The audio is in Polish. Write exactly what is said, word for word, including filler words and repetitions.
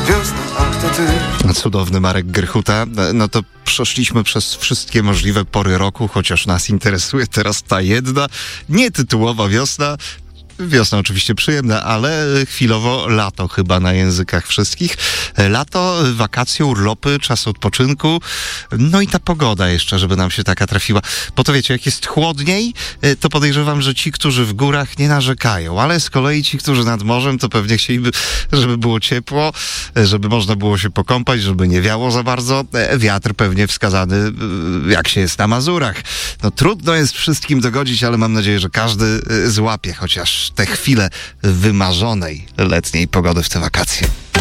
wiosna, ach to ty. Cudowny Marek Grychuta. No to przeszliśmy przez wszystkie możliwe pory roku, chociaż nas interesuje teraz ta jedna, nietytułowa wiosna. Wiosna oczywiście przyjemna, ale chwilowo lato chyba na językach wszystkich. Lato, wakacje, urlopy, czas odpoczynku, no i ta pogoda jeszcze, żeby nam się taka trafiła. Bo to wiecie, jak jest chłodniej, to podejrzewam, że ci, którzy w górach nie narzekają, ale z kolei ci, którzy nad morzem, to pewnie chcieliby, żeby było ciepło, żeby można było się pokąpać, żeby nie wiało za bardzo. Wiatr pewnie wskazany, jak się jest na Mazurach. No trudno jest wszystkim dogodzić, ale mam nadzieję, że każdy złapie chociaż te chwile wymarzonej letniej pogody w te wakacje.